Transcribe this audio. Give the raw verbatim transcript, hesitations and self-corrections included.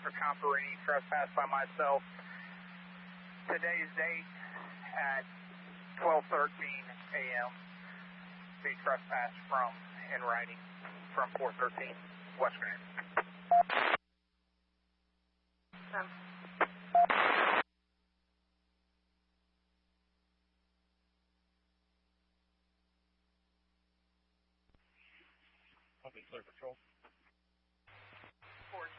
for Comparini, trespass by myself. Today's date at twelve thirteen a m Be trespassed from in writing from four thirteen West Grand. Um. Public Clear Patrol. four